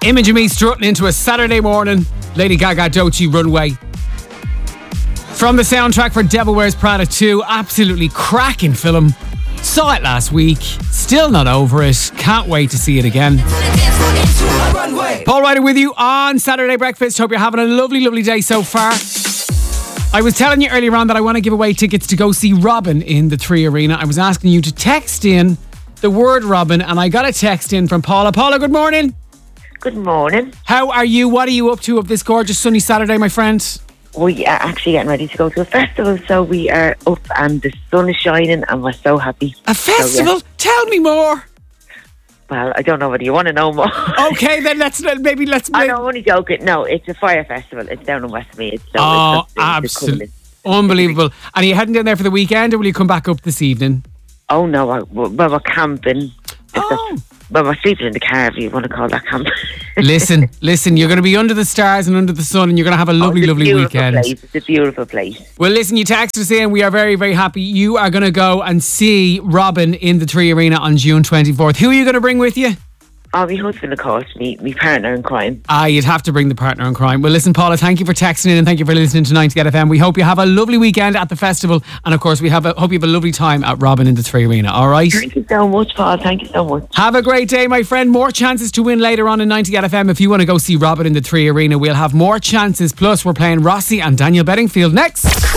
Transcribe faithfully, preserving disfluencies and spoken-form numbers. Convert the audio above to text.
Image of me strutting into a Saturday morning. Lady Gaga, Doechii, Runway. From the soundtrack for Devil Wears Prada two. Absolutely cracking film. Saw it last week. Still not over it. Can't wait to see it again. Paul Ryder with you on Saturday Breakfast. Hope you're having a lovely, lovely day so far. I was telling you earlier on that I want to give away tickets to go see Robin in the Three Arena. I was asking you to text in the word Robin, and I got a text in from Paula. Paula, good morning. Good morning. How are you? What are you up to of this gorgeous sunny Saturday, my friend? We are actually getting ready to go to a festival, so we are up and the sun is shining and we're so happy. A festival? So, yeah. Tell me more. Well, I don't know whether you want to know more. Okay, then let's maybe let's. I know, I'm only joking. No, it's a fire festival. It's down in Westmeath. So oh, it's absolutely unbelievable! And are you heading down there for the weekend, or will you come back up this evening? Oh no, I, well, we're camping. Oh. Well, we're sleeping in the car, if you want to call that camp. listen, listen, you're going to be under the stars and under the sun, and you're going to have a lovely, oh, lovely weekend. Place. It's a beautiful place. Well, listen, you texted us in. We are very, very happy. You are going to go and see Robin in the Three Arena on June twenty-fourth. Who are you going to bring with you? Oh, my husband, of course, me, my partner in crime. Ah, you'd have to bring the partner in crime. Well, listen, Paula, thank you for texting in and thank you for listening to ninety F M. We hope you have a lovely weekend at the festival, and of course, we have a, hope you have a lovely time at Robin in the Three Arena. All right? Thank you so much, Paul. Thank you so much. Have a great day, my friend. More chances to win later on in ninety F M. If you want to go see Robin in the Three Arena, we'll have more chances. Plus, we're playing Rossi and Daniel Bedingfield next.